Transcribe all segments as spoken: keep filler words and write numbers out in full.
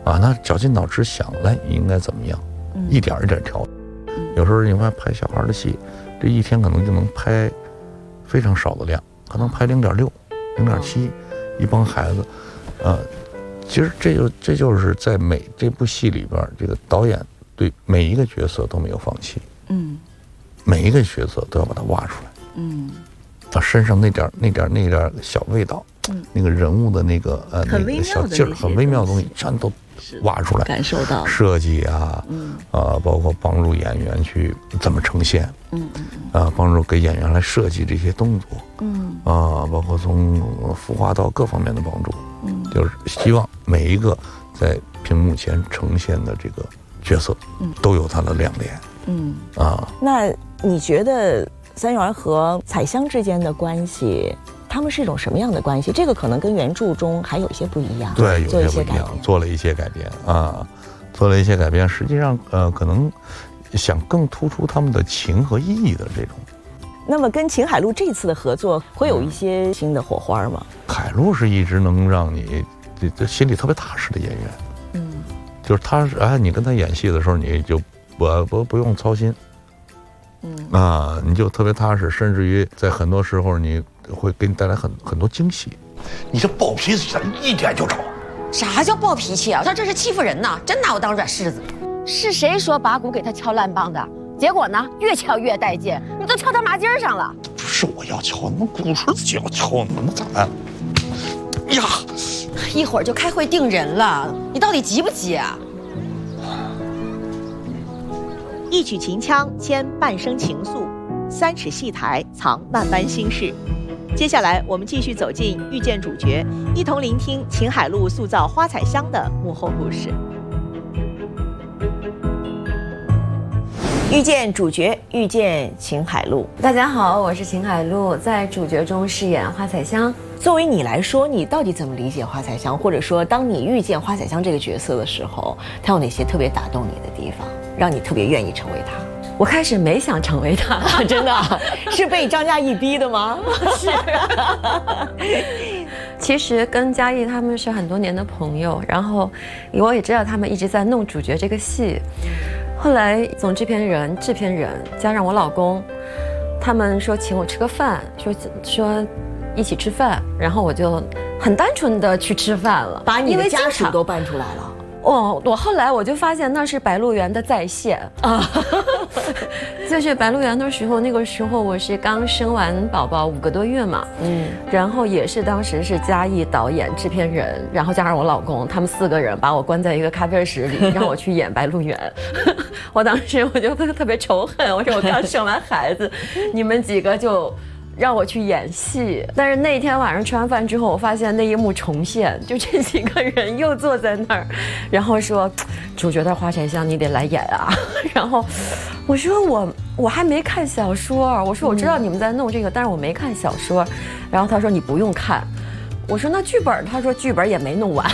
啊，那绞尽脑汁想来应该怎么样，嗯、一点一点调。有时候你看拍小孩的戏，这一天可能就能拍非常少的量，可能拍零点六、零点七，一帮孩子，呃，其实这就这就是在每这部戏里边，这个导演对每一个角色都没有放弃，嗯，每一个角色都要把它挖出来，嗯，他身上那点那点那点小味道，嗯，那个人物的那个呃那个小劲儿，很微妙的东西，全都挖出来， 感受到设计啊，嗯，啊，包括帮助演员去怎么呈现，嗯嗯，啊，帮助给演员来设计这些动作，嗯，啊，包括从服化道各方面的帮助，嗯，就是希望每一个在屏幕前呈现的这个角色，嗯，都有它的亮点，嗯， 啊，那你觉得三元和彩香之间的关系？他们是一种什么样的关系？这个可能跟原著中还有一些不一样。 对，有些不一样，做了一些改变啊，做了一些改变。实际上，呃，可能想更突出他们的情和义的这种。 那么，跟秦海璐这次的合作会有一些新的火花吗？ 海璐是一直能让你这这心里特别踏实的演员。嗯，就是他是哎，你跟他演戏的时候，你就不不不用操心。嗯啊，你就特别踏实，甚至于在很多时候你会给你带来很很多惊喜。 你这暴脾气，一点就着。 啥叫暴脾气啊？他这是欺负人呢，真拿我当软柿子。是谁说把鼓给他敲烂棒的？结果呢，越敲越带劲，你都敲到麻筋上了。 不是我要敲，那鼓是自己要敲，那咋办？呀， 一会儿就开会定人了，你到底急不急啊？ 一曲秦腔牵半生情愫，三尺戏台藏万般心事。接下来，我们继续走进遇见主角，一同聆听秦海璐塑造花彩香的幕后故事。 遇见主角，遇见秦海璐。 大家好，我是秦海璐，在主角中饰演花彩香。 作为你来说，你到底怎么理解花彩香？或者说，当你遇见花彩香这个角色的时候，她有哪些特别打动你的地方，让你特别愿意成为她？ 我开始没想成为她， 真的是被张嘉译逼的吗？ 是。其实跟嘉译他们是很多年的朋友，然后我也知道他们一直在弄主角这个戏。后来总制片人、制片人加上我老公，他们说请我吃个饭，说说一起吃饭，然后我就很单纯的去吃饭了， 把你的家属都搬出来了。 哦，我后来我就发现那是白鹿原的再现啊，就是白鹿原的时候，那个时候我是刚生完宝宝五个多月嘛，嗯，然后也是当时是嘉译导演、制片人，然后加上我老公，他们四个人把我关在一个咖啡室里，让我去演白鹿原。我当时我就特别仇恨，我说我刚生完孩子，你们几个就让我去演戏。但是那天晚上吃完饭之后，我发现那一幕重现，就这几个人又坐在那儿，然后说主角的花彩香你得来演啊。然后我说我我还没看小说，我说我知道你们在弄这个，但是我没看小说。然后他说你不用看。我说那剧本，他说剧本也没弄完。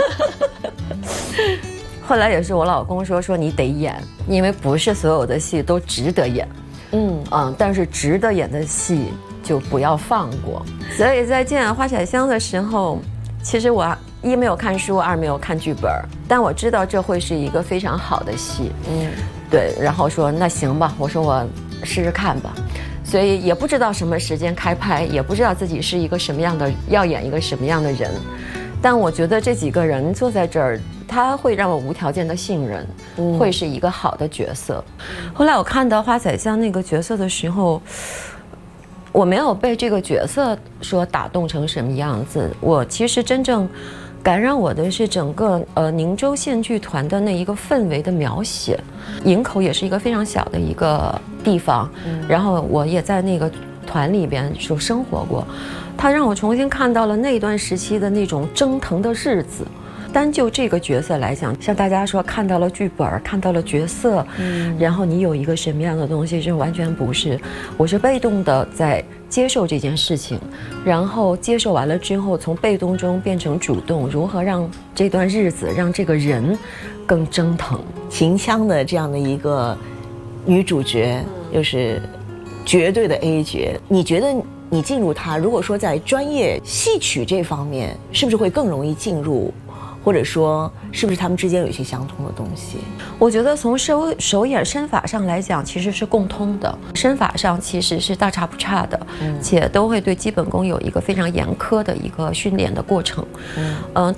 后来也是我老公说说你得演，因为不是所有的戏都值得演。嗯嗯，但是值得演的戏就不要放过。所以在见花彩香的时候，其实我一没有看书，二没有看剧本，但我知道这会是一个非常好的戏。嗯，对，然后说那行吧，我说我试试看吧。所以也不知道什么时间开拍，也不知道自己是一个什么样的，要演一个什么样的人。但我觉得这几个人坐在这儿，他会让我无条件的信任，嗯、会是一个好的角色。后来我看到花彩香那个角色的时候，我没有被这个角色说打动成什么样子。我其实真正感染我的是整个呃宁州县剧团的那一个氛围的描写。营口也是一个非常小的一个地方，嗯、然后我也在那个团里边就生活过。他让我重新看到了那段时期的那种蒸腾的日子。单就这个角色来讲，像大家说看到了剧本，看到了角色，嗯，然后你有一个什么样的东西，这完全不是。我是被动的在接受这件事情，然后接受完了之后，从被动中变成主动，如何让这段日子，让这个人更蒸腾。 秦腔的这样的一个女主角，又是绝对的 A 角，你觉得？你进入它，如果说在专业戏曲这方面，是不是会更容易进入或者说是不是他们之间有一些相通的东西？ 我觉得从手手眼身法上来讲，其实是共通的。身法上其实是大差不差的，嗯、且都会对基本功有一个非常严苛的一个训练的过程。嗯、呃，